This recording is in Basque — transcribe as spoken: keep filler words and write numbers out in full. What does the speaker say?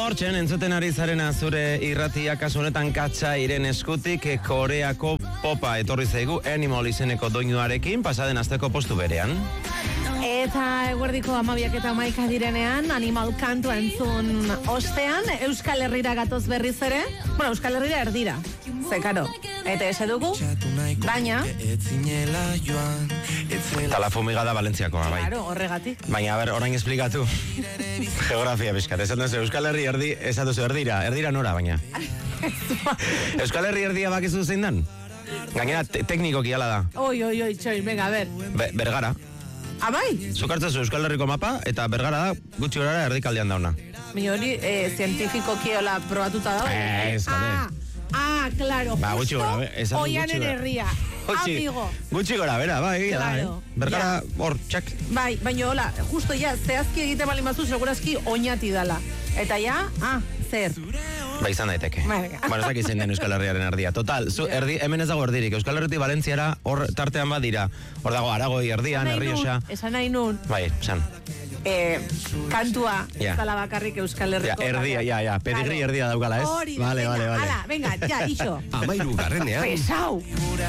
Hortzen, entzuten ari zarena zure irratia kasu honetan Katxa Iren eskutik Koreako popa etorri zaigu Animal izeneko doinuarekin pasaden asteko postu berean. Eta eguerdiko amabiak eta maika direnean Animal kantua entzun ostean Euskal Herrira gatoz berriz ere. Bueno, Euskal Herrira erdira, ze karo. Eta ese dugu, baina Eta la fumigada Valentziakoa, bai. Claro, horregatik. Baina, a ber, orain esplikatu geografia bizkat. Esan duzu, Euskal Herri erdi, esan duzu, erdira, erdira nora, baina. Euskal Herri erdia bakizu zein dan? Gainera, te teknikoki ala da. Oi, oi, oi, txoi, venga, a ber. Be, bergara. Abai? Zukartzazu Euskal Herriko mapa, eta bergara da, gutxi gorara erdikaldean dauna. Mi hori, eh, zientifikoki hola probatuta da. Ez, jode. Ah, ah, claro, ba, gutxi gora, justo Oianen herria. Amigo. Gutxi gora, bera, bai, claro, da, eh? Bergara, hor, txak. Bai, baina hola, justo ja, zehazki egite bali mazu, segurazki oinati dala. Eta ja, ah, zer. Ba, izan daiteke. Venga. Bueno, ez dakit zein den Euskal Herriaren erdia. Total, zu, erdi, hemen ez dago erdirik. Euskal Herritik Valentziara hor tartean badira. Hor dago Aragoi erdian, Errioxa. Esan nahi nun. Bai, esan. Eh, kantua, ja. Ez dala bakarrik Euskal Herriko. Ja, erdia, ja, ja, pedigri erdia daukala, ez? Hori, vale, venga, vale, vale. Ala, venga, ja, ixo. Amairu garrenean. Pesau.